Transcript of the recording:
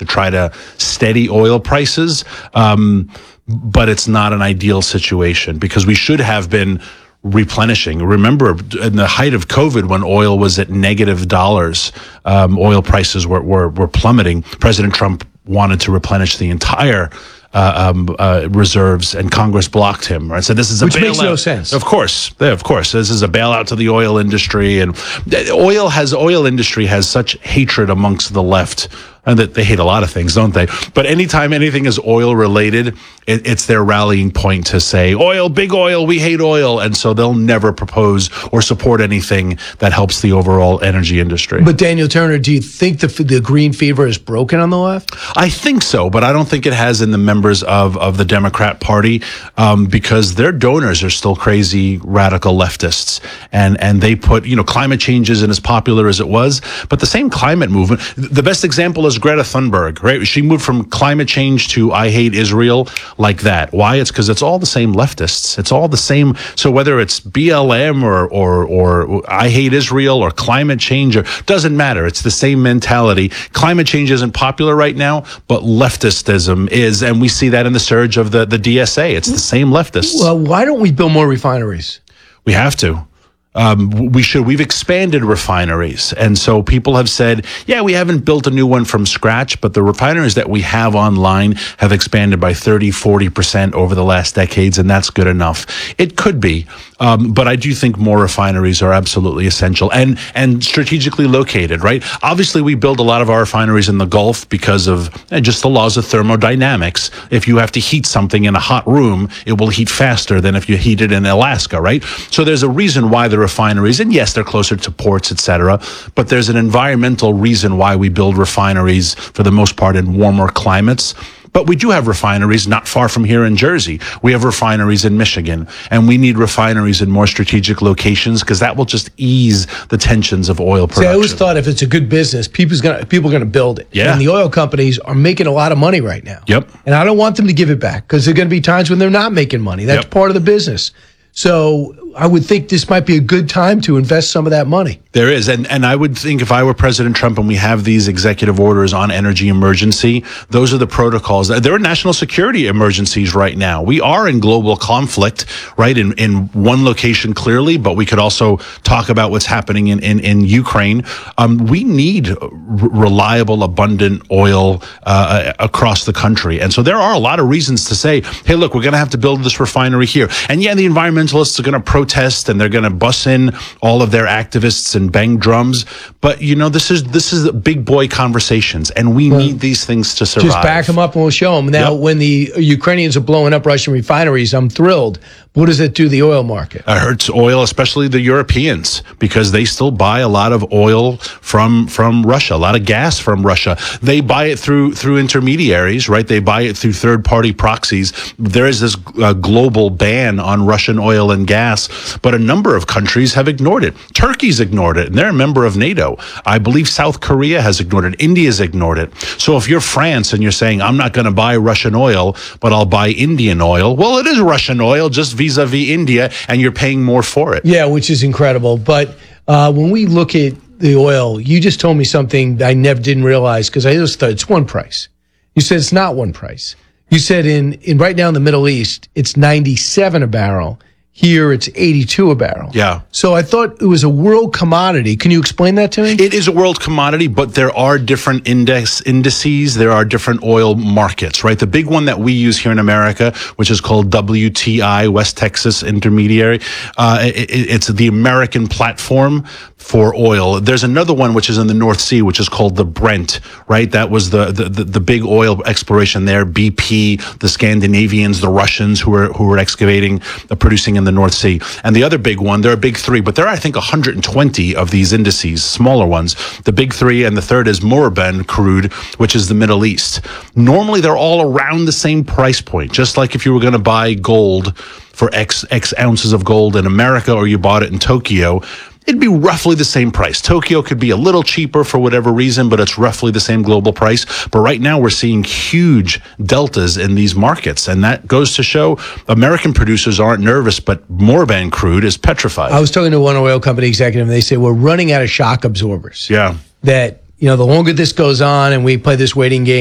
to try to steady oil prices. But it's not an ideal situation because we should have been replenishing. Remember, in the height of COVID, when oil was at $-, oil prices were plummeting. President Trump wanted to replenish the entire reserves, and Congress blocked him. Right, so this is a which bailout. Makes no sense. Of course, this is a bailout to the oil industry, and oil industry has such hatred amongst the left. And that they hate a lot of things, don't they? But anytime anything is oil related, it's their rallying point to say, oil, big oil, we hate oil. And so they'll never propose or support anything that helps the overall energy industry. But Daniel Turner, do you think the green fever is broken on the left? I think so, but I don't think it has in the members of the Democrat Party, because their donors are still crazy radical leftists. And they put, climate change isn't as popular as it was, but the same climate movement, the best example is Greta Thunberg, right? She moved from climate change to I hate Israel like that. Why? It's because it's all the same leftists. It's all the same. So whether it's BLM or I hate Israel or climate change, doesn't matter. It's the same mentality. Climate change isn't popular right now, but leftistism is, and we see that in the surge of the DSA. It's the same leftists. Well, why don't we build more refineries? We have to. We've expanded refineries. And so people have said, yeah, we haven't built a new one from scratch, but the refineries that we have online have expanded by 30-40% over the last decades. And that's good enough. It could be. But I do think more refineries are absolutely essential and strategically located, right? Obviously, we build a lot of our refineries in the Gulf because of just the laws of thermodynamics. If you have to heat something in a hot room, it will heat faster than if you heat it in Alaska, right? So there's a reason why the refineries, and yes, they're closer to ports, etc., but there's an environmental reason why we build refineries for the most part in warmer climates. But we do have refineries not far from here in Jersey. We have refineries in Michigan, and we need refineries in more strategic locations because that will just ease the tensions of oil production. See, I always thought if it's a good business, people are going to build it. Yeah. And the oil companies are making a lot of money right now. Yep. And I don't want them to give it back because there are going to be times when they're not making money. That's part of the business. So I would think this might be a good time to invest some of that money. There is. And I would think if I were President Trump and we have these executive orders on energy emergency, those are the protocols. There are national security emergencies right now. We are in global conflict, right, in one location clearly, but we could also talk about what's happening in Ukraine. We need reliable, abundant oil across the country. And so there are a lot of reasons to say, hey, look, we're going to have to build this refinery here. And yeah, the environmentalists are going to protest and they're going to bus in all of their activists and bang drums, but this is big boy conversations, and we need these things to survive. Just back them up and we'll show them. Now, when the Ukrainians are blowing up Russian refineries, I'm thrilled. What does it do to the oil market? It hurts oil, especially the Europeans, because they still buy a lot of oil from Russia, a lot of gas from Russia. They buy it through intermediaries, right? They buy it through third-party proxies. There is this global ban on Russian oil and gas, but a number of countries have ignored it. Turkey's ignored it, and they're a member of NATO. I believe South Korea has ignored it. India's ignored it. So if you're France and you're saying, I'm not going to buy Russian oil, but I'll buy Indian oil, well, it is Russian oil, just vis-a-vis India, and you're paying more for it. Yeah, which is incredible. But when we look at the oil, you just told me something I didn't realize, because I just thought it's one price. You said it's not one price. You said in right now in the Middle East, it's 97 a barrel. Here, it's 82 a barrel. Yeah. So I thought it was a world commodity. Can you explain that to me? It is a world commodity, but there are different indices. There are different oil markets, right? The big one that we use here in America, which is called WTI, West Texas Intermediary, it's the American platform for oil. There's another one which is in the North Sea, which is called the Brent, right? That was the big oil exploration there. BP, the Scandinavians, the Russians who were excavating, producing in the North Sea. And the other big one, there are big three, but there are, I think, 120 of these indices, smaller ones. The big three, and the third is Murban crude, which is the Middle East. Normally, they're all around the same price point, just like if you were going to buy gold for X ounces of gold in America, or you bought it in Tokyo. It'd be roughly the same price. Tokyo could be a little cheaper for whatever reason, but it's roughly the same global price. But right now we're seeing huge deltas in these markets. And that goes to show American producers aren't nervous, but Murban crude is petrified. I was talking to one oil company executive, and they said, we're running out of shock absorbers. Yeah. That, the longer this goes on and we play this waiting game,